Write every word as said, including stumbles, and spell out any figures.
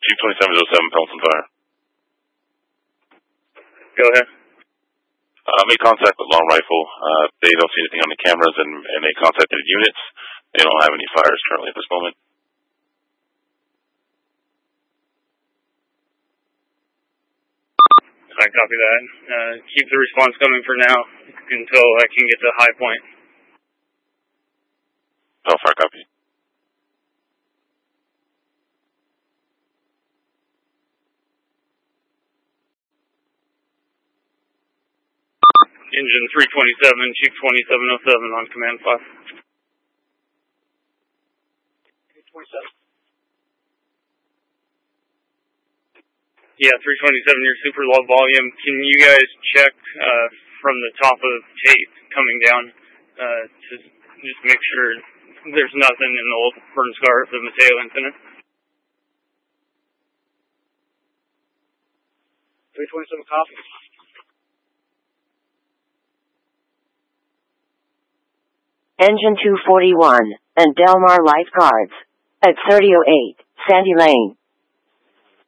Chief twenty-seven oh seven, Pelton Fire. Go ahead. Uh, made contact with Long Rifle. Uh, they don't see anything on the cameras, and, and they contacted units. They don't have any fires currently at this moment. I copy that. Uh, keep the response coming for now until I can get to High Point. Oh, fire copy. Engine three twenty-seven, Chief twenty-seven oh seven on command five. three twenty-seven. Yeah, three twenty-seven, your super low volume. Can you guys check uh, from the top of Tate coming down uh, to just make sure there's nothing in the old burn scar of the Mateo incident? three twenty-seven, copy. Engine two forty-one and Delmar Lifeguards at thirty oh eight Sandy Lane.